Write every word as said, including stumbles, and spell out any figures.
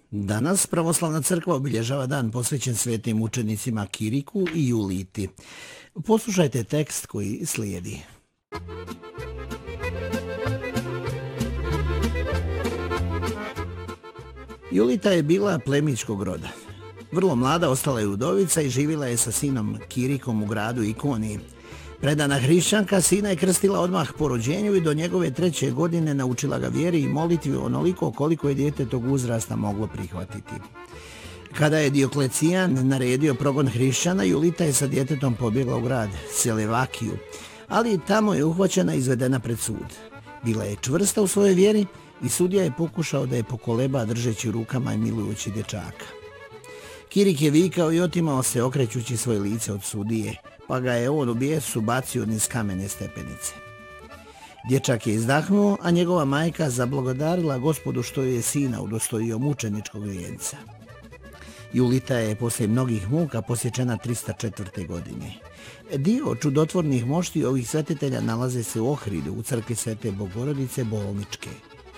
Danas pravoslavna crkva obilježava dan posvećen svetim učenicima Kiriku i Juliti. Poslušajte tekst koji slijedi. Julita je bila plemićkog roda. Vrlo mlada ostala je udovica i živjela je sa sinom Kirikom u gradu Ikoniji. Predana hrišćanka sina je krstila odmah po rođenju i do njegove treće godine naučila ga vjeri i molitvi onoliko koliko je dijete tog uzrasta moglo prihvatiti. Kada je Dioklecijan naredio progon hrišćana, Julita je sa djetetom pobjegla u grad Selevakiju, ali tamo je uhvaćena i izvedena pred sud. Bila je čvrsta u svojoj vjeri i sudija je pokušao da je pokoleba držeći rukama i milujući dječaka. Kirik je vikao i otimao se okrećući svoje lice od sudije, pa ga je on u bijesu bacio niz kamene stepenice. Dječak je izdahnuo, a njegova majka zablagodarila Gospodu što je sina udostojio mučeničkog vijenca. Julita je poslije mnogih muka posjećena trista četvrte. godine. Dio čudotvornih mošti ovih svetitelja nalaze se u Ohridu, u crkvi Svete Bogorodice Bolničke.